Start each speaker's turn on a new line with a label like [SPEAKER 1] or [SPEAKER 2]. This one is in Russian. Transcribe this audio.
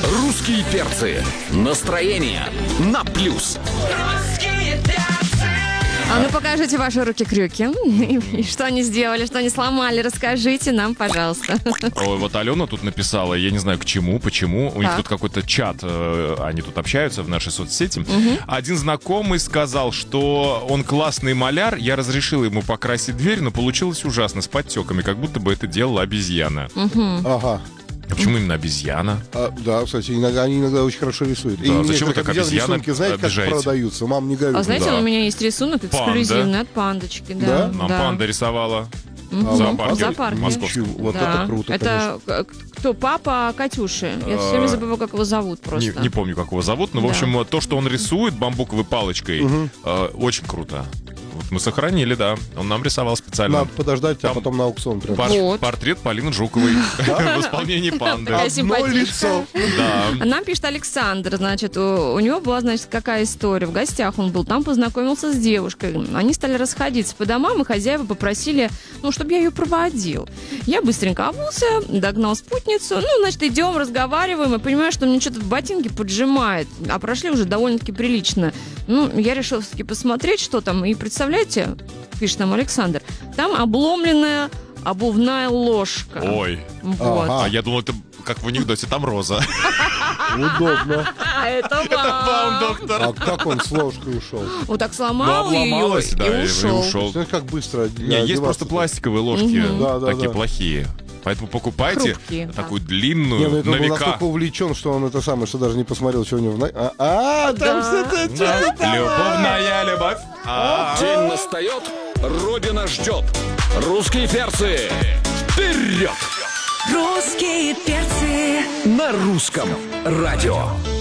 [SPEAKER 1] Русские перцы. Настроение на плюс.
[SPEAKER 2] А ну покажите ваши руки-крюки. И что они сделали, что они сломали, расскажите нам, пожалуйста.
[SPEAKER 3] Ой, вот Алена тут написала, я не знаю к чему, почему. У них
[SPEAKER 2] Так.
[SPEAKER 3] тут какой-то чат, они тут общаются в нашей соцсети. Один знакомый сказал, что он классный маляр, я разрешил ему покрасить дверь, но получилось ужасно, с подтеками, как будто бы это делала обезьяна.
[SPEAKER 4] Ага.
[SPEAKER 3] А почему именно обезьяна?
[SPEAKER 4] Да, кстати, они иногда очень хорошо рисуют.
[SPEAKER 3] Да, зачем вы так обезьян
[SPEAKER 4] рисунки, знаете,
[SPEAKER 3] обижаете?
[SPEAKER 4] как продаются? Мам, не горюй.
[SPEAKER 2] А знаете,
[SPEAKER 3] Да.
[SPEAKER 2] у меня есть рисунок эксклюзивный от пандочки. Да?
[SPEAKER 3] Нам панда рисовала.
[SPEAKER 4] А,
[SPEAKER 3] В зоопарке.
[SPEAKER 2] В зоопарке.
[SPEAKER 3] Московском.
[SPEAKER 4] Ничего, вот
[SPEAKER 2] Да.
[SPEAKER 4] это круто,
[SPEAKER 2] Это кто? Папа Катюши. Я все время забываю, как его зовут просто.
[SPEAKER 3] Не помню, как его зовут, но, в
[SPEAKER 2] Да.
[SPEAKER 3] общем, то, что он рисует бамбуковой палочкой, очень круто. Вот мы сохранили, да. Он нам рисовал специально.
[SPEAKER 4] Надо подождать, а
[SPEAKER 3] Там
[SPEAKER 4] потом на аукцион прям.
[SPEAKER 2] Вот.
[SPEAKER 3] Портрет Полины Жуковой в исполнении панды.
[SPEAKER 2] Такая
[SPEAKER 4] Одно
[SPEAKER 2] симпатичная.
[SPEAKER 4] лицо.
[SPEAKER 3] Да.
[SPEAKER 2] Нам пишет Александр, значит, у него была, значит, какая история. В гостях он был, там познакомился с девушкой. Они стали расходиться по домам, и хозяева попросили, чтобы я ее проводил. Я быстренько обулся, догнал спутницу. Значит, идем, разговариваем, и понимаю, что мне что-то в ботинке поджимает. А прошли уже довольно-таки прилично. Я решил все-таки посмотреть, что там. И представляете, пишет нам Александр, там обломленная обувная ложка.
[SPEAKER 3] Ой.
[SPEAKER 2] Вот.
[SPEAKER 4] Ага.
[SPEAKER 3] А я думал, это как в анекдоте, там роза.
[SPEAKER 4] Удобно.
[SPEAKER 2] Это вам.
[SPEAKER 3] доктор.
[SPEAKER 4] А как он с ложкой ушел?
[SPEAKER 2] Вот так
[SPEAKER 3] Ну,
[SPEAKER 2] сломал ее
[SPEAKER 3] обломалась, да,
[SPEAKER 2] и ушел.
[SPEAKER 4] Знаешь, как быстро
[SPEAKER 3] Не, есть просто пластиковые ложки,
[SPEAKER 4] Да, да,
[SPEAKER 3] такие
[SPEAKER 4] да.
[SPEAKER 3] плохие. Поэтому покупайте
[SPEAKER 2] Хрупкие,
[SPEAKER 3] такую
[SPEAKER 4] Не,
[SPEAKER 3] длинную,
[SPEAKER 4] это
[SPEAKER 3] на
[SPEAKER 4] он был
[SPEAKER 3] века.
[SPEAKER 4] настолько увлечен, что он это самое, что даже не посмотрел, что у него там
[SPEAKER 2] Да.
[SPEAKER 4] что-то...
[SPEAKER 3] Да. Любовная любовь.
[SPEAKER 1] День настает, Родина ждет. Русские перцы. Вперед!
[SPEAKER 5] Русские перцы.
[SPEAKER 1] На русском радио.